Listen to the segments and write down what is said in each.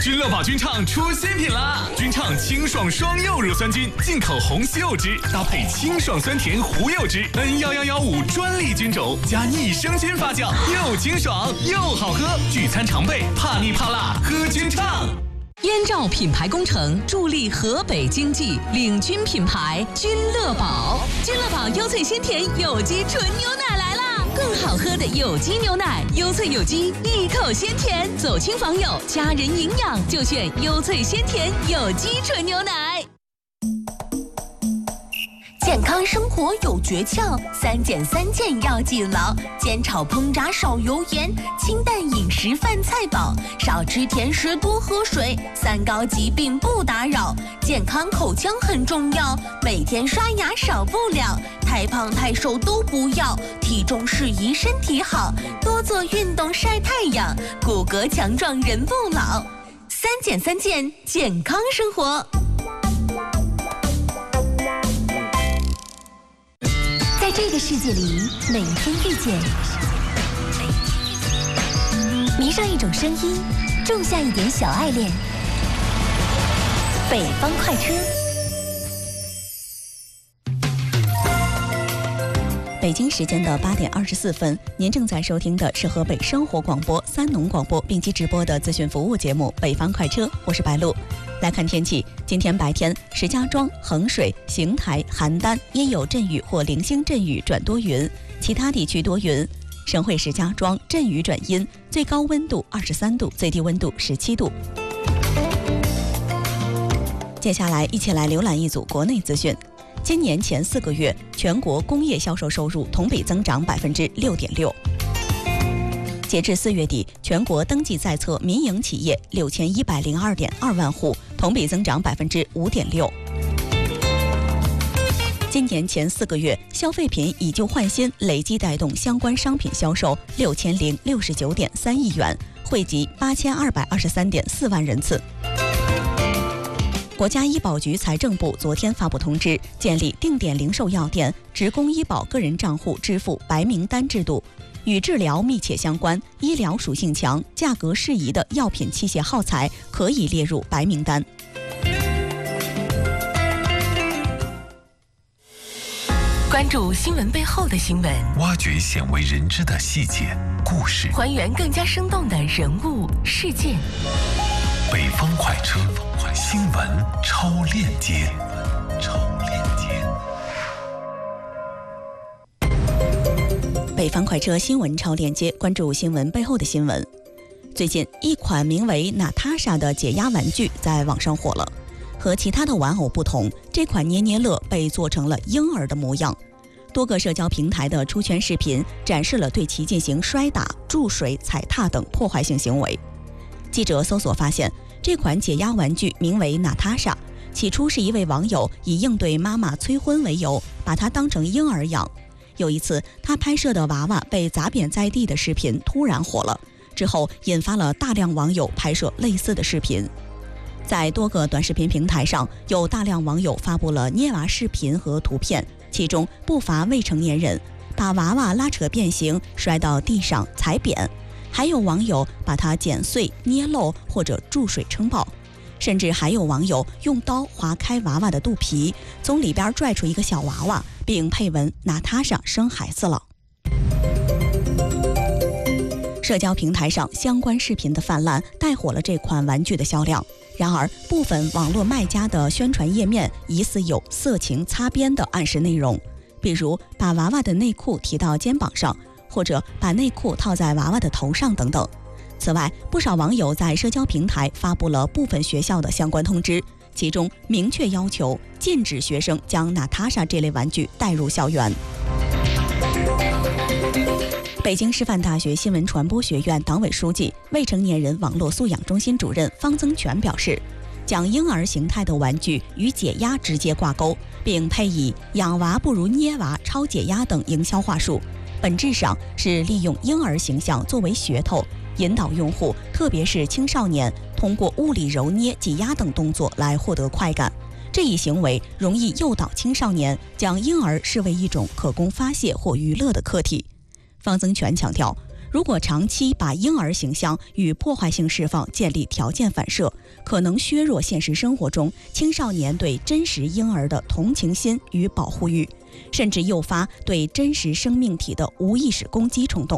君乐宝君畅出新品啦！君畅清爽双柚乳酸菌，进口红西柚汁，搭配清爽酸甜胡柚汁，N11115专利菌种，加益生菌发酵，又清爽又好喝。聚餐常备，怕腻怕辣，喝君畅。 燕赵品牌工程助力河北经济，领军品牌君乐宝。君乐宝优萃鲜甜有机纯牛奶来啦！更好喝的有机牛奶，优萃有机，一口鲜甜，走亲访友，家人营养就选优萃鲜甜有机纯牛奶。 健康生活有诀窍，3减3件要记牢：煎炒烹炸少油盐，清淡饮食饭菜饱，少吃甜食多喝水，3高疾病不打扰。健康口腔很重要，每天刷牙少不了，太胖太瘦都不要，体重适宜身体好，多做运动晒太阳，骨骼强壮人不老。3减3件健康生活。在这个世界里，每一天遇见，迷上一种声音，种下一点小爱恋。北方快车。 北京时间的8点24分，您正在收听的是河北生活广播3农广播并机直播的资讯服务节目《北方快车》，我是白露。来看天气，今天白天，石家庄、衡水、邢台、邯郸阴有阵雨或零星阵雨转多云，其他地区多云。省会石家庄阵雨转阴，最高温度23度，最低温度17度。接下来一起来浏览一组国内资讯。今年前4个月，全国工业销售收入同比增长6.6%。截至4月底，全国登记在册民营企业6102.2万户，同比增长5.6%。今年前4个月，消费品以旧换新累计带动相关商品销售6069.3亿元，惠及8223.4万人次。国家医保局、财政部昨天发布通知，建立定点零售药店职工医保个人账户支付白名单制度，与治疗密切相关、医疗属性强、价格适宜的药品器械耗材可以列入白名单。 关注新闻背后的新闻， 挖掘鲜为人知的细节故事， 还原更加生动的人物事件。 北方快车，新闻超链接。 北方快车新闻超链接，关注新闻背后的新闻。最近，一款名为娜塔莎的解压玩具在网上火了。和其他的玩偶不同，这款捏捏乐被做成了婴儿的模样。多个社交平台的出圈视频展示了对其进行摔打、注水、踩踏等破坏性行为。记者搜索发现，这款解压玩具名为娜塔莎，起初是一位网友以应对妈妈催婚为由，把它当成婴儿养。有一次，他拍摄的娃娃被砸扁在地的视频突然火了，之后引发了大量网友拍摄类似的视频。在多个短视频平台上，有大量网友发布了捏娃视频和图片，其中不乏未成年人把娃娃拉扯变形，摔到地上踩扁，还有网友把它剪碎、捏漏或者注水撑爆，甚至还有网友用刀划开娃娃的肚皮，从里边拽出一个小娃娃，并配文娜塔莎生孩子了。社交平台上相关视频的泛滥带火了这款玩具的销量。然而，部分网络卖家的宣传页面疑似有色情擦边的暗示内容，比如把娃娃的内裤提到肩膀上，或者把内裤套在娃娃的头上等等。此外，不少网友在社交平台发布了部分学校的相关通知，其中明确要求禁止学生将娜塔莎这类玩具带入校园。北京师范大学新闻传播学院党委书记、未成年人网络素养中心主任方增全表示，将婴儿形态的玩具与解压直接挂钩，并配以养娃不如捏娃、超解压等营销话术，本质上是利用婴儿形象作为噱头，引导用户，特别是青少年，通过物理揉捏、挤压等动作来获得快感。这一行为容易诱导青少年将婴儿视为一种可供发泄或娱乐的客体。方增全强调， 如果长期把婴儿形象与破坏性释放建立条件反射，可能削弱现实生活中青少年对真实婴儿的同情心与保护欲，甚至诱发对真实生命体的无意识攻击冲动。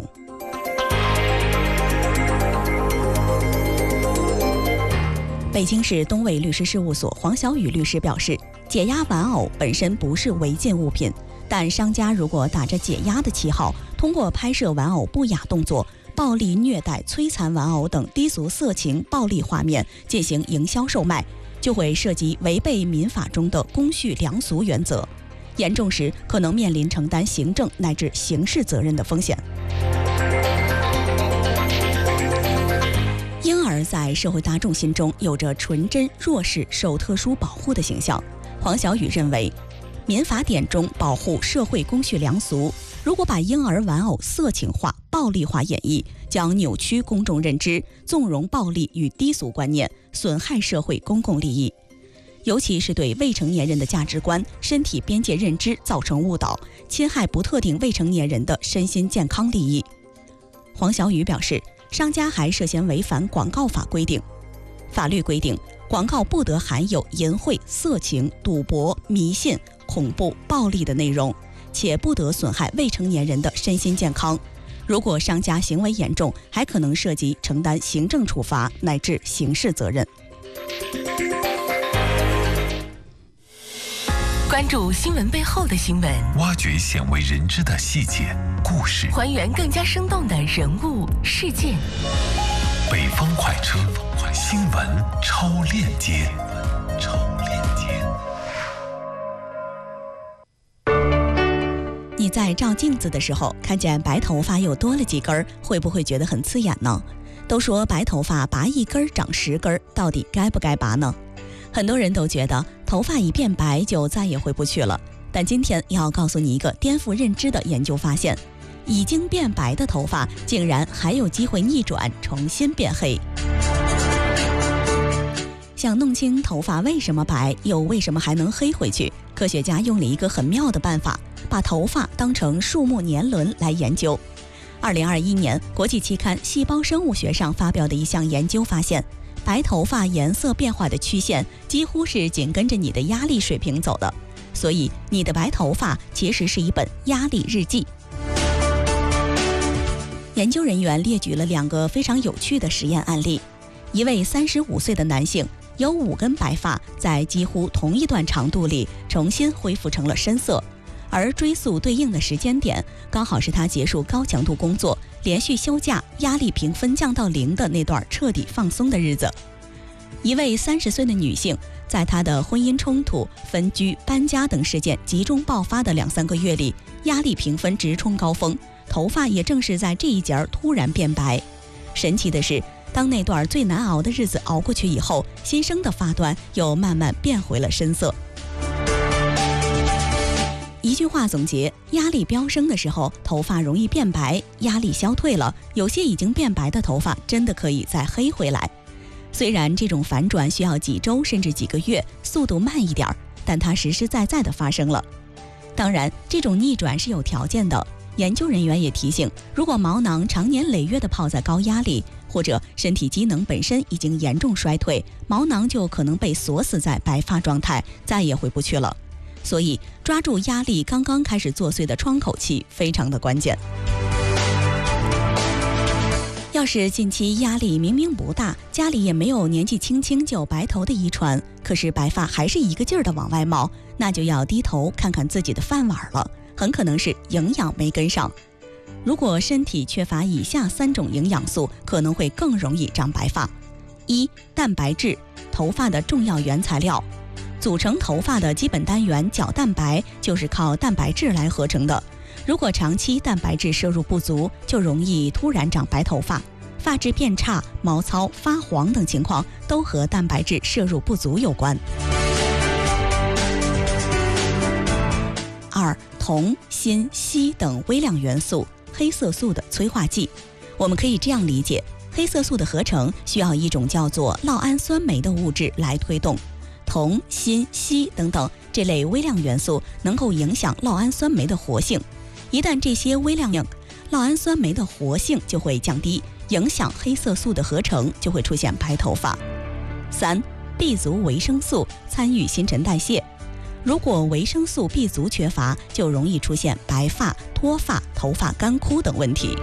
北京市东卫律师事务所黄小雨律师表示，解压玩偶本身不是违禁物品，但商家如果打着解压的旗号，通过拍摄玩偶不雅动作、暴力虐待、摧残玩偶等低俗色情暴力画面进行营销售卖，就会涉及违背民法中的公序良俗原则，严重时可能面临承担行政乃至刑事责任的风险。婴儿在社会大众心中有着纯真、弱势、受特殊保护的形象。黄小雨认为，民法典中保护社会公序良俗，如果把婴儿玩偶色情化、暴力化演绎，将扭曲公众认知，纵容暴力与低俗观念，损害社会公共利益，尤其是对未成年人的价值观、身体边界认知造成误导，侵害不特定未成年人的身心健康利益。黄小雨表示，商家还涉嫌违反广告法规定。法律规定，广告不得含有淫秽、色情、赌博、迷信、恐怖、暴力的内容，且不得损害未成年人的身心健康。如果商家行为严重，还可能涉及承担行政处罚乃至刑事责任。 关注新闻背后的新闻， 挖掘鲜为人知的细节故事， 还原更加生动的人物事件。 北方快车，新闻超链接。 你在照镜子的时候，看见白头发又多了几根，会不会觉得很刺眼呢？都说白头发拔一根长10根，到底该不该拔呢？很多人都觉得头发一变白就再也回不去了，但今天要告诉你一个颠覆认知的研究发现，已经变白的头发竟然还有机会逆转，重新变黑。想弄清头发为什么白，又为什么还能黑回去，科学家用了一个很妙的办法，把头发当成树木年轮来研究。2021年，国际期刊《细胞生物学》上发表的一项研究发现，白头发颜色变化的曲线几乎是紧跟着你的压力水平走的，所以你的白头发其实是一本压力日记。研究人员列举了2个非常有趣的实验案例，一位35岁的男性有5根白发在几乎同一段长度里重新恢复成了深色，而追溯对应的时间点刚好是他结束高强度工作、连续休假、压力评分降到0的那段彻底放松的日子。一位30岁的女性，在她的婚姻冲突、分居、搬家等事件集中爆发的2-3个月里，压力评分直冲高峰，头发也正是在这一节突然变白。神奇的是，当那段最难熬的日子熬过去以后，新生的发端又慢慢变回了深色。一句话总结，压力飙升的时候，头发容易变白；压力消退了，有些已经变白的头发真的可以再黑回来。虽然这种反转需要几周甚至几个月，速度慢一点，但它实实在在的发生了。当然，这种逆转是有条件的。研究人员也提醒，如果毛囊长年累月的泡在高压力，或者身体机能本身已经严重衰退，毛囊就可能被锁死在白发状态，再也回不去了。所以抓住压力刚刚开始作祟的窗口期非常的关键。要是近期压力明明不大，家里也没有年纪轻轻就白头的遗传，可是白发还是一个劲儿的往外冒，那就要低头看看自己的饭碗了，很可能是营养没跟上。如果身体缺乏以下3种营养素，可能会更容易长白发。1. 蛋白质，头发的重要原材料。组成头发的基本单元角蛋白就是靠蛋白质来合成的。如果长期蛋白质摄入不足，就容易突然长白头发，发质变差、毛糙、发黄等情况都和蛋白质摄入不足有关。2. 铜、锌、硒等微量元素，黑色素的催化剂。我们可以这样理解，黑色素的合成需要一种叫做酪氨酸酶的物质来推动。铜、锌、硒等等这类微量元素能够影响酪氨酸酶的活性，一旦这些微量酪氨酸酶的活性就会降低，影响黑色素的合成，就会出现白头发。3. B 族维生素参与新陈代谢，如果维生素 B 族缺乏，就容易出现白发、脱发、头发干枯等问题。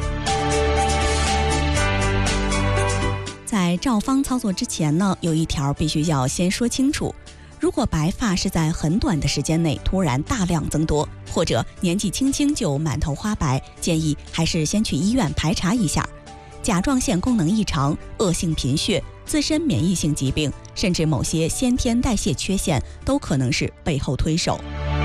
在照方操作之前呢，有一条必须要先说清楚，如果白发是在很短的时间内突然大量增多，或者年纪轻轻就满头花白，建议还是先去医院排查一下。甲状腺功能异常、恶性贫血、自身免疫性疾病，甚至某些先天代谢缺陷，都可能是背后推手。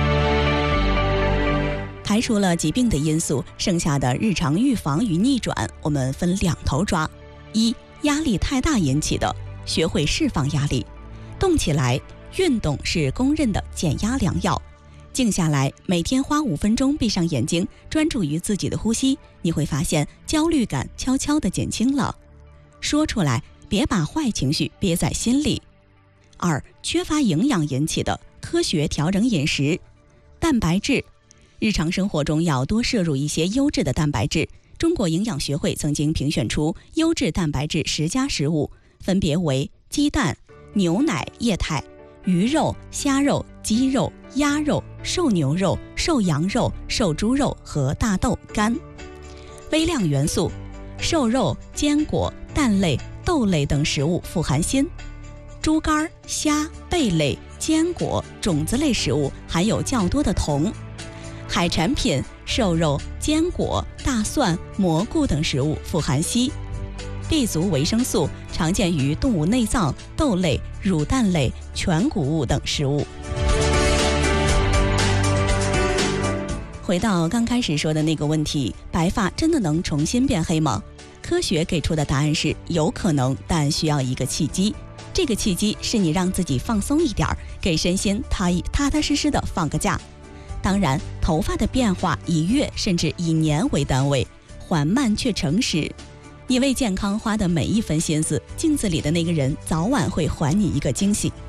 排除了疾病的因素，剩下的日常预防与逆转，我们分2头抓。1. 压力太大引起的，学会释放压力，动起来，运动是公认的减压良药。静下来，每天花5分钟，闭上眼睛，专注于自己的呼吸，你会发现焦虑感悄悄地减轻了。说出来，别把坏情绪憋在心里。2. 缺乏营养引起的，科学调整饮食，蛋白质，日常生活中要多摄入一些优质的蛋白质。中国营养学会曾经评选出优质蛋白质10家食物，分别为鸡蛋、牛奶液态、鱼肉、虾肉、鸡肉、鸭肉、瘦牛肉、瘦羊肉、瘦猪肉和大豆肝。微量元素，瘦肉、坚果、蛋类、豆类等食物富含锌，猪肝、虾、贝类、坚果、种子类食物含有较多的铜，海产品、瘦肉、坚果、大蒜、蘑菇等食物富含硒。B 族维生素常见于动物内脏、豆类、乳蛋类、全谷物等食物。回到刚开始说的那个问题，白发真的能重新变黑吗？科学给出的答案是有可能，但需要一个契机。这个契机是你让自己放松一点，给身心踏踏实实的放个假。当然，头发的变化以月甚至以年为单位，缓慢却诚实。你为健康花的每一分心思，镜子里的那个人早晚会还你一个惊喜。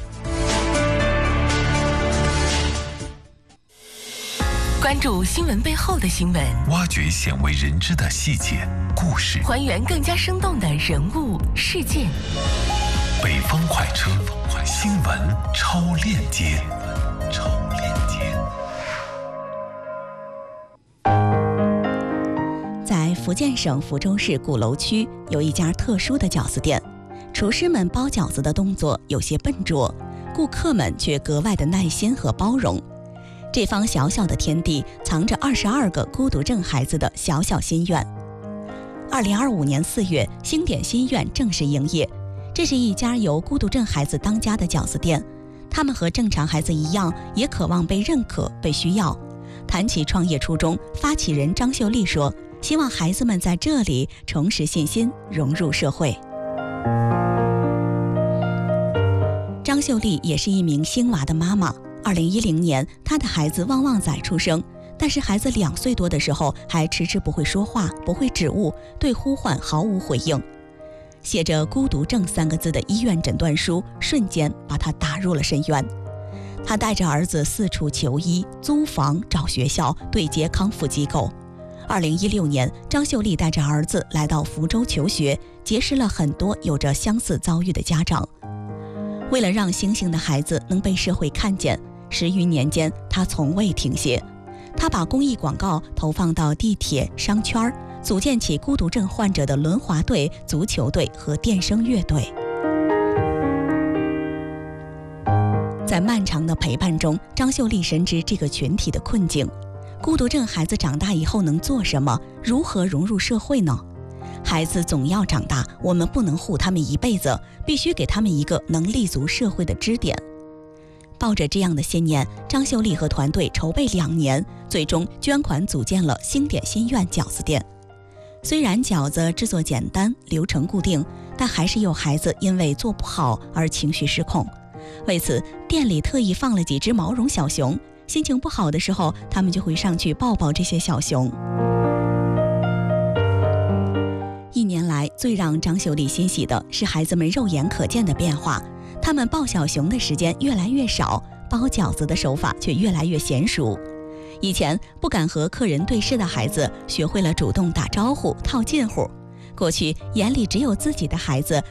关注新闻背后的新闻， 挖掘鲜为人知的细节故事， 还原更加生动的人物事件。 北方快车，新闻超链接。 在福建省福州市鼓楼区有一家特殊的饺子店，厨师们包饺子的动作有些笨拙，顾客们却格外的耐心和包容。这方小小的天地藏着22个孤独症孩子的小小心愿。2025年4月，星点心愿正式营业。这是一家由孤独症孩子当家的饺子店，他们和正常孩子一样，也渴望被认可、被需要。谈起创业初衷，发起人张秀丽说，希望孩子们在这里重拾信心，融入社会。张秀丽也是一名星娃的妈妈。2010年，她的孩子旺旺仔出生，但是孩子2岁多的时候还迟迟不会说话，不会指物，对呼唤毫无回应。写着孤独症3个字的医院诊断书瞬间把他打入了深渊。他带着儿子四处求医、租房、找学校、对接康复机构。2016年，张秀丽带着儿子来到福州求学，结识了很多有着相似遭遇的家长。为了让星星的孩子能被社会看见，10余年间，他从未停歇。他把公益广告投放到地铁、商圈，组建起孤独症患者的轮滑队、足球队和电声乐队。在漫长的陪伴中，张秀丽深知这个群体的困境。孤独症孩子长大以后能做什么？如何融入社会呢？孩子总要长大，我们不能护他们一辈子，必须给他们一个能立足社会的支点。抱着这样的信念，张秀丽和团队筹备2年，最终捐款组建了星点心愿饺子店。虽然饺子制作简单，流程固定，但还是有孩子因为做不好而情绪失控。为此，店里特意放了几只毛绒小熊，心情不好的时候，他们就会上去抱抱这些小熊。1年来，最让张秀丽欣喜的是孩子们肉眼可见的变化，他们抱小熊的时间越来越少，包饺子的手法却越来越娴熟。 以前不敢和客人对视的孩子，学会了主动打招呼、套近乎。过去眼里只有自己的孩子